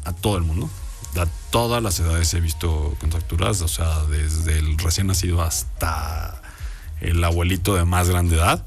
a todo el mundo. A todas las edades he visto contracturas, o sea, desde el recién nacido hasta el abuelito de más grande edad.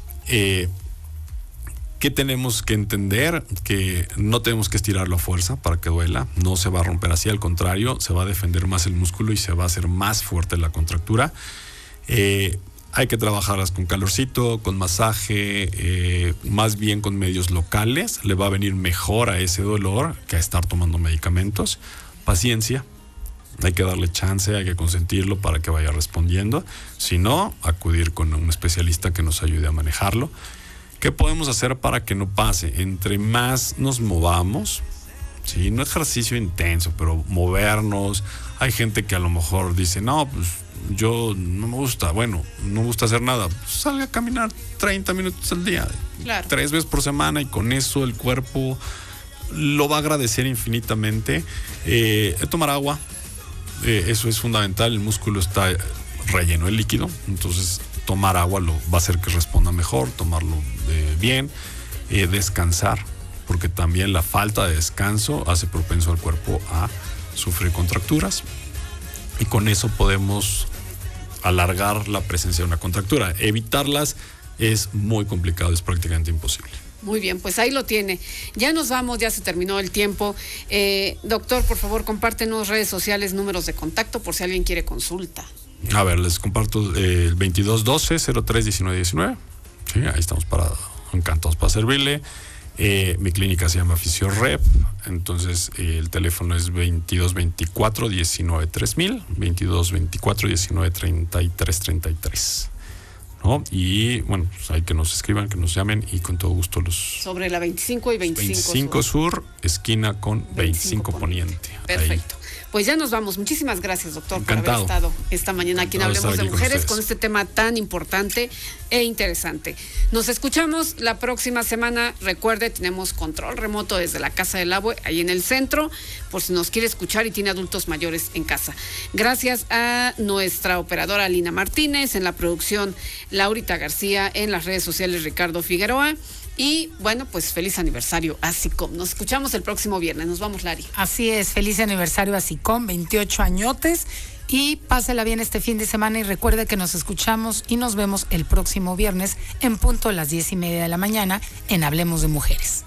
¿Qué tenemos que entender? Que no tenemos que estirarlo a fuerza para que duela, no se va a romper así, al contrario, se va a defender más el músculo y se va a hacer más fuerte la contractura. Hay que trabajarlas con calorcito, con masaje, más bien con medios locales. Le va a venir mejor a ese dolor que a estar tomando medicamentos. Paciencia, hay que darle chance, hay que consentirlo para que vaya respondiendo. Si no, acudir con un especialista que nos ayude a manejarlo. ¿Qué podemos hacer para que no pase? Entre más nos movamos, ¿sí? No ejercicio intenso, pero movernos. Hay gente que a lo mejor dice, no, pues yo no me gusta, no me gusta hacer nada. Pues salga a caminar 30 minutos al día, claro, 3 veces por semana, y con eso el cuerpo lo va a agradecer infinitamente. Tomar agua, eso es fundamental. El músculo está relleno de líquido, entonces tomar agua lo va a hacer que responda mejor, tomarlo bien. Descansar, porque también la falta de descanso hace propenso al cuerpo a sufrir contracturas, y con eso podemos alargar la presencia de una contractura. Evitarlas es muy complicado, es prácticamente imposible. Muy bien, pues ahí lo tiene. Ya nos vamos, ya se terminó el tiempo. Doctor, por favor, compártenos redes sociales, números de contacto por si alguien quiere consulta. A ver, les comparto el 2212-031919. Sí, ahí estamos encantados para servirle. Mi clínica se llama Fisiorep, entonces el teléfono es 2224-193000, 2224-193333, ¿no? Y bueno, pues hay que nos escriban, que nos llamen, y con todo gusto los... Sobre la 25 y 25 Sur, esquina con 25 Poniente. Perfecto. Ahí. Pues ya nos vamos. Muchísimas gracias, doctor, Encantado. por haber estado esta mañana aquí en Hablemos de Mujeres con este tema tan importante e interesante. Nos escuchamos la próxima semana. Recuerde, tenemos control remoto desde la Casa del Abue, ahí en el centro, por si nos quiere escuchar y tiene adultos mayores en casa. Gracias a nuestra operadora Lina Martínez, en la producción Laurita García, en las redes sociales Ricardo Figueroa. Y bueno, pues feliz aniversario a SICOM. Nos escuchamos el próximo viernes. Nos vamos, Lari. Así es, feliz aniversario a SICOM, 28 añotes. Y pásela bien este fin de semana, y recuerde que nos escuchamos y nos vemos el próximo viernes en punto a las 10:30 de la mañana en Hablemos de Mujeres.